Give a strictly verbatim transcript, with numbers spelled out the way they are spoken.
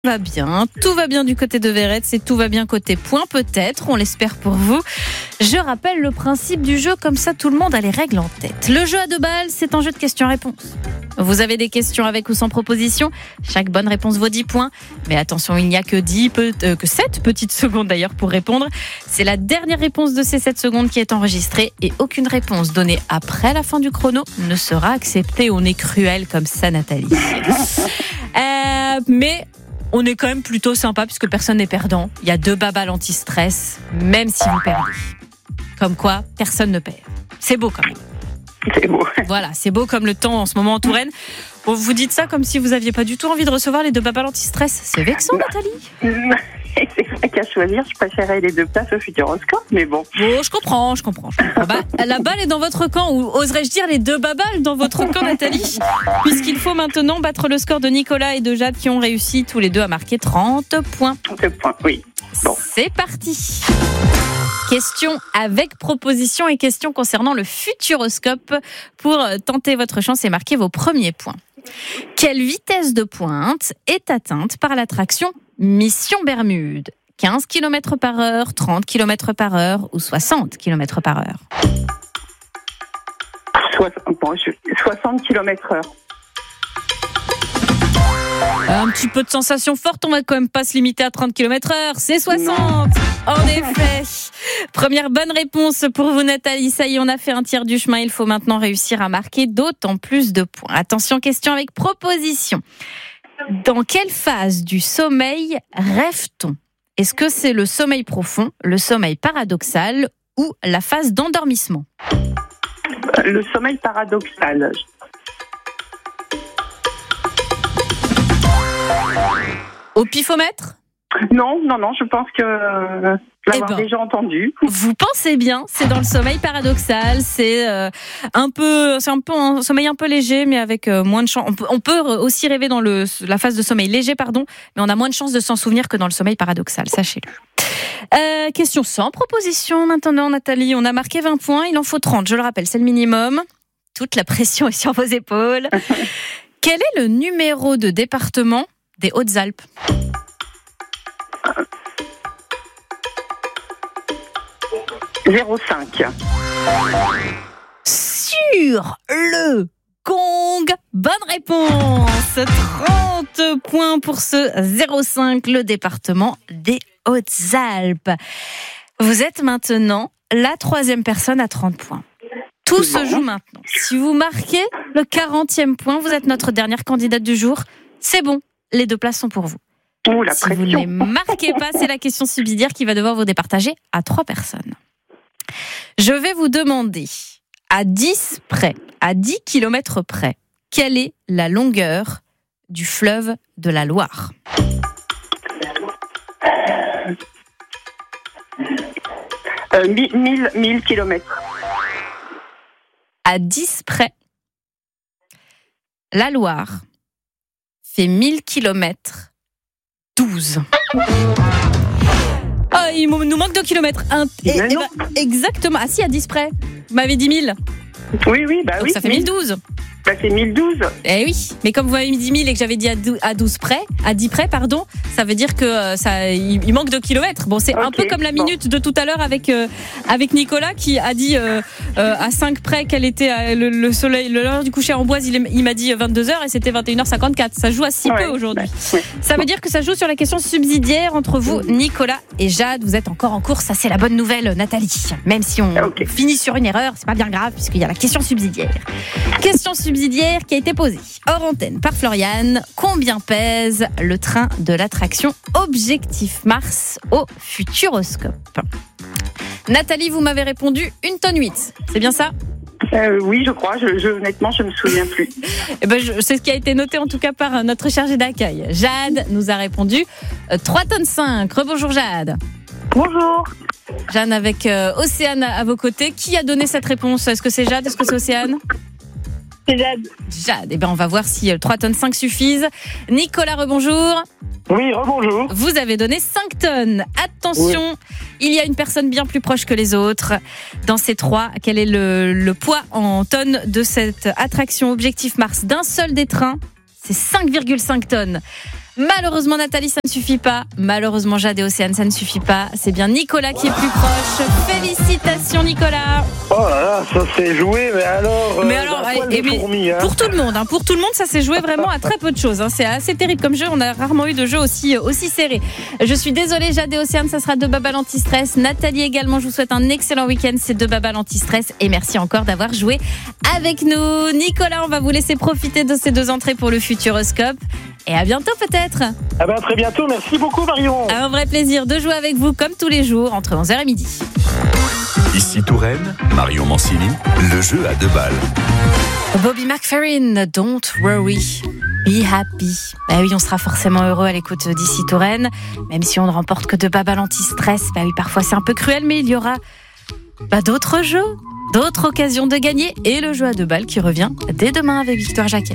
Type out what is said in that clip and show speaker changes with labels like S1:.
S1: Va bien, tout va bien du côté de Veretz et tout va bien côté point peut-être, on l'espère pour vous. Je rappelle le principe du jeu, comme ça tout le monde a les règles en tête. Le jeu à deux balles, c'est un jeu de questions-réponses. Vous avez des questions avec ou sans proposition, chaque bonne réponse vaut dix points. Mais attention, il n'y a que, dix, euh, que sept petites secondes d'ailleurs pour répondre. C'est la dernière réponse de ces sept secondes qui est enregistrée et aucune réponse donnée après la fin du chrono ne sera acceptée. On est cruel comme ça, Nathalie. euh, mais... On est quand même plutôt sympa puisque personne n'est perdant. Il y a deux babales anti-stress, même si vous perdez. Comme quoi, personne ne perd. C'est beau quand même.
S2: C'est beau.
S1: Voilà, c'est beau comme le temps en ce moment en Touraine. Bon, vous dites ça comme si vous aviez pas du tout envie de recevoir les deux babales anti-stress. C'est vexant, Nathalie.
S2: C'est vrai qu'à choisir, je préférais les deux places au Futuroscope, mais bon.
S1: Bon, je comprends, je comprends. Je comprends. Bah, la balle est dans votre camp, ou oserais-je dire les deux babales dans votre camp, Nathalie, puisqu'il faut maintenant battre le score de Nicolas et de Jade qui ont réussi tous les deux à marquer trente points.
S2: trente points, oui. Bon.
S1: C'est parti. Question avec proposition et question concernant le Futuroscope pour tenter votre chance et marquer vos premiers points. Quelle vitesse de pointe est atteinte par l'attraction Mission Bermude? quinze kilomètres par heure, trente kilomètres par heure ou soixante kilomètres par heure?
S2: soixante kilomètres heure.
S1: Un petit peu de sensation forte, on va quand même pas se limiter à trente kilomètres heure, c'est soixante. En effet. Première bonne réponse pour vous, Nathalie. Ça y est, on a fait un tiers du chemin. Il faut maintenant réussir à marquer d'autant plus de points. Attention, question avec proposition. Dans quelle phase du sommeil rêve-t-on? Est-ce que c'est le sommeil profond, le sommeil paradoxal ou la phase d'endormissement?
S2: Le sommeil paradoxal.
S1: Au pifomètre?
S2: Non, non, non, je pense que euh, je l'avoir
S1: eh ben,
S2: déjà entendu.
S1: Vous pensez bien, c'est dans le sommeil paradoxal, c'est euh, un peu, c'est un peu un sommeil un peu léger, mais avec euh, moins de chance. On peut, on peut aussi rêver dans le, la phase de sommeil léger, pardon, mais on a moins de chances de s'en souvenir que dans le sommeil paradoxal, sachez-le. Euh, question sans proposition maintenant, Nathalie. On a marqué vingt points, il en faut trente, je le rappelle, c'est le minimum. Toute la pression est sur vos épaules. Quel est le numéro de département des Hautes-Alpes?
S2: zéro cinq.
S1: Sur le gong. Bonne réponse. trente points pour ce zéro cinq, le département des Hautes-Alpes. Vous êtes maintenant la troisième personne à trente points. Tout se joue maintenant. Si vous marquez le quarantième point, vous êtes notre dernière candidate du jour. C'est bon, les deux places sont pour vous.
S2: Oh, la
S1: si vous ne les marquez pas, c'est la question subsidiaire qui va devoir vous départager à trois personnes. Je vais vous demander, à dix près, à dix kilomètres près, quelle est la longueur du fleuve de la Loire?
S2: euh, mille kilomètres.
S1: À dix près, la Loire fait mille kilomètres, douze. Oh, il nous manque deux kilomètres. Un, et, et bah, exactement. Ah si, à dix près. Vous m'avez dit mille.
S2: Oui, oui, bah
S1: donc
S2: oui.
S1: Ça fait mille douze.
S2: Bah c'est mille douze.
S1: Eh oui, mais comme vous m'avez dit mille et que j'avais dit à douze près, à dix près, pardon, ça veut dire que ça, il manque deux kilomètres. Bon, c'est okay, un peu comme la minute bon. de tout à l'heure avec euh, avec Nicolas qui a dit euh, euh, à cinq près qu'elle était à, le, le soleil, l'heure du coucher à Amboise, il, il m'a dit vingt-deux heures et c'était vingt et une heures cinquante-quatre. Ça joue à si ouais, peu aujourd'hui. Bah, ouais. Ça veut dire que ça joue sur la question subsidiaire entre vous, Nicolas et Jade. Vous êtes encore en course, ça c'est la bonne nouvelle, Nathalie. Même si on okay. finit sur une erreur, c'est pas bien grave puisqu'il y a la question subsidiaire. Question subsidiaire qui a été posée hors antenne par Floriane. Combien pèse le train de l'attraction Objectif Mars au Futuroscope? Nathalie, vous m'avez répondu une tonne huit. C'est bien ça?
S2: Euh, oui, je crois. Je, je, honnêtement, je ne me souviens plus.
S1: Eh ben, je, c'est ce qui a été noté en tout cas par notre chargée d'accueil. Jade nous a répondu euh, trois tonnes cinq. Rebonjour Jade.
S2: Bonjour.
S1: Jeanne avec euh, Océane à vos côtés. Qui a donné cette réponse? Est-ce que c'est Jade? Est-ce que c'est Océane?
S2: C'est Jade.
S1: Jade. Eh ben, on va voir si euh, trois tonnes cinq suffisent. Nicolas, rebonjour.
S3: Oui, rebonjour.
S1: Vous avez donné cinq tonnes. Attention, oui. Il y a une personne bien plus proche que les autres. Dans ces trois, quel est le, le poids en tonnes de cette attraction Objectif Mars d'un seul des trains? C'est cinq virgule cinq tonnes. Malheureusement, Nathalie, ça ne suffit pas. Malheureusement, Jade et Océane, ça ne suffit pas. C'est bien Nicolas qui est plus proche. Félicitations, Nicolas.
S3: Oh là là, ça s'est joué, mais alors.
S1: Mais alors,
S3: euh,
S1: et, mais
S3: fourmis, hein.
S1: pour tout le monde, hein, pour tout le monde, ça s'est joué vraiment à très peu de choses. Hein. C'est assez terrible comme jeu. On a rarement eu de jeu aussi aussi serré. Je suis désolée, Jade et Océane, ça sera deux babales anti-stress. Nathalie également. Je vous souhaite un excellent week-end. C'est deux babales anti-stress et merci encore d'avoir joué avec nous. Nicolas, on va vous laisser profiter de ces deux entrées pour le Futuroscope. Et à bientôt peut-être.
S3: Ah ben, à très bientôt, merci beaucoup Marion.
S1: Un vrai plaisir de jouer avec vous comme tous les jours entre onze heures et midi.
S4: Ici Touraine, Marion Mancini, le jeu à deux balles.
S1: Bobby McFerrin, Don't Worry, Be Happy. Bah oui, on sera forcément heureux à l'écoute d'ici Touraine, même si on ne remporte que deux babales anti-stress. Bah oui, parfois c'est un peu cruel, mais il y aura bah, d'autres jeux, d'autres occasions de gagner et le jeu à deux balles qui revient dès demain avec Victoire Jacquet.